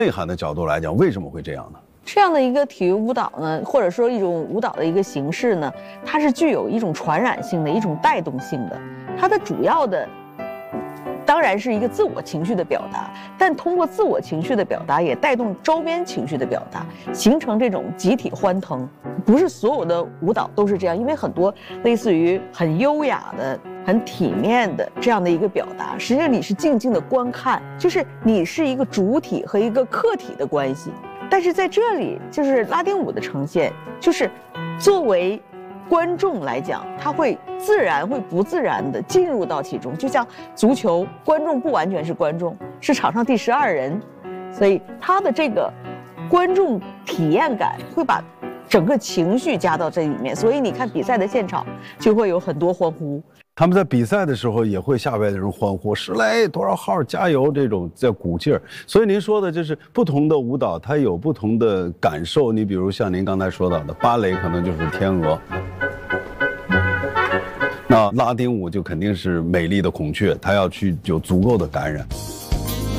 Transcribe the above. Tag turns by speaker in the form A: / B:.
A: 内涵的角度来讲，为什么会这样呢？
B: 这样的一个体育舞蹈呢，或者说一种舞蹈的一个形式呢，它是具有一种传染性的一种带动性的。它的主要的当然是一个自我情绪的表达，但通过自我情绪的表达，也带动周边情绪的表达，形成这种集体欢腾。不是所有的舞蹈都是这样，因为很多类似于很优雅的、很体面的这样的一个表达，实际上你是静静的观看，就是你是一个主体和一个客体的关系。但是在这里，就是拉丁舞的呈现，就是作为观众来讲，他会自然会不自然的进入到其中，就像足球，观众不完全是观众，是场上第12人，所以他的这个观众体验感会把整个情绪加到这里面，所以你看比赛的现场就会有很多欢呼。
A: 他们在比赛的时候也会下边的人欢呼施雷多少号加油，这种叫鼓劲儿。所以您说的就是不同的舞蹈它有不同的感受。你比如像您刚才说到的芭蕾可能就是天鹅，那拉丁舞就肯定是美丽的孔雀，它要去有足够的感染。